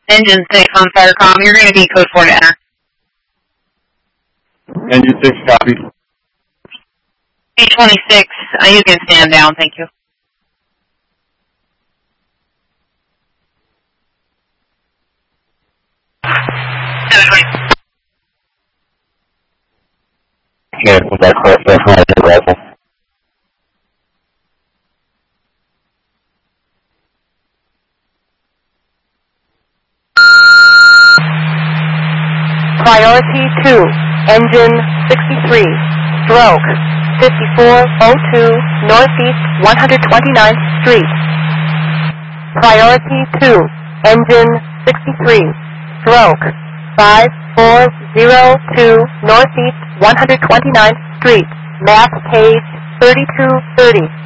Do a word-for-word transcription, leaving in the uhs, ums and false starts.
Engine six on Firecom. You're going to be code four to enter. Engine six, copy. A twenty-six, uh, you can stand down, thank you. Yeah, that's correct. That's my rifle. Priority two, engine sixty-three, stroke fifty-four oh two Northeast one hundred twenty-ninth Street. Priority two, engine sixty-three, stroke five four oh two Northeast one hundred twenty-ninth Street, map page thirty-two thirty.